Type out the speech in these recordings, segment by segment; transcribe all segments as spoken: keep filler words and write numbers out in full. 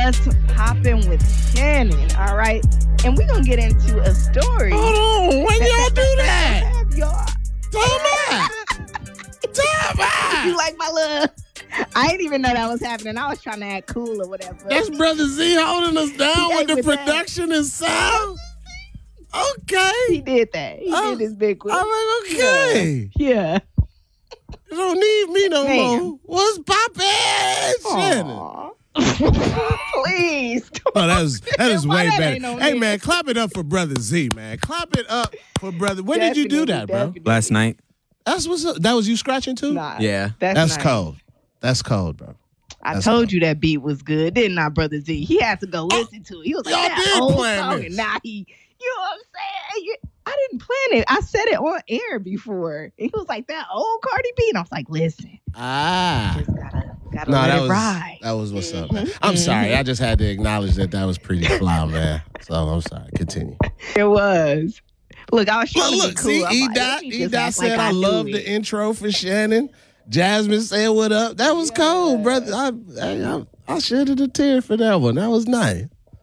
What's Poppin' with Shannon, all right? And we're going to get into a story. Hold on. When y'all do that? Have y'all. Time out. Time out. You like my little... I didn't even know that was happening. I was trying to act cool or whatever. That's Brother Z holding us down with the with production and sound? Okay. He did that. He I'm, did his big one. I'm like, okay. Yeah. You don't need me no Man. more. What's poppin', Shannon? Aw. Please. Oh, that is that is Why way that better. ain't no Hey, need? man, clap it up for Brother Z, man. Clap it up for Brother. When did you do Definitely, that, bro? definitely. Last night. That's what's up. That was you scratching too? Nah, Yeah. That's, That's nice. cold. That's cold, bro. I That's told cold. you that beat was good, didn't I, Brother Z? He had to go listen to it. He was like, y'all that did old plan song. this. And now he, you know what I'm saying? You- I didn't plan it. I said it on air before. And he was like, that old Cardi B. And I was like, listen, Ah. just gotta, gotta No, let that it was ride. that was what's up, Mhm, man. I'm mhm. sorry. I just had to acknowledge that that was pretty fly, man. So I'm sorry. Continue. It was. Look, I was trying Look, to look be see, cool. I'm E like, Dot, let me E just Dot act said like I knew love it. the intro for Shannon. Jasmine said what up. That was cold, brother. I I, I, I shedded a tear for that one. That was nice.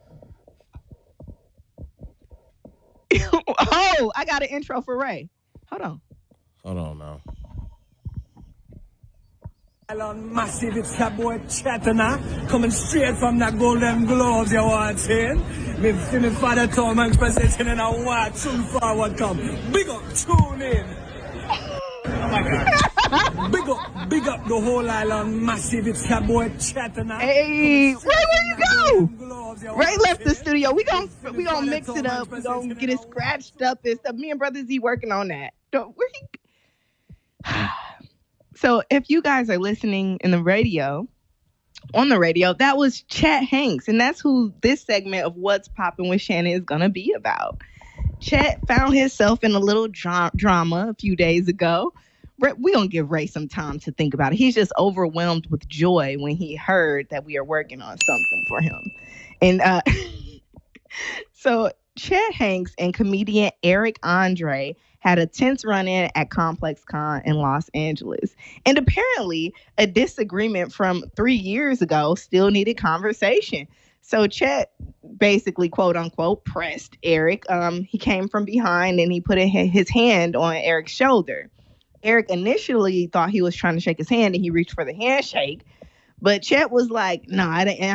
Oh, I got an intro for Ray. Hold on. Hold on now. Island massive, it's that boy Chatana, coming straight from the Golden Globes, you want saying? Me see me father Tom Hanks presenting in a white, tune forward come. Big up, tune in. Oh my God. Big up, big up the whole island massive, it's that boy Chatana. Hey, Ray, where you go? Globes, you Ray want left the saying? studio. We gon' we gonna mix it up. We gonna get it scratched up and stuff. Me and Brother Z working on that. Don't where he. So if you guys are listening in the radio, on the radio, that was Chet Hanks, and that's who this segment of What's Poppin' with Shannon is gonna be about. Chet found himself in a little dra- drama a few days ago. We're gonna give Ray some time to think about it. He's just overwhelmed with joy when he heard that we are working on something for him. And uh, so Chet Hanks and comedian Eric Andre had a tense run-in at Complex Con in Los Angeles. And apparently, a disagreement from three years ago still needed conversation. So Chet basically, quote unquote, pressed Eric. Um, he came from behind and he put a, his hand on Eric's shoulder. Eric initially thought he was trying to shake his hand and he reached for the handshake. But Chet was like, no, nah, I didn't.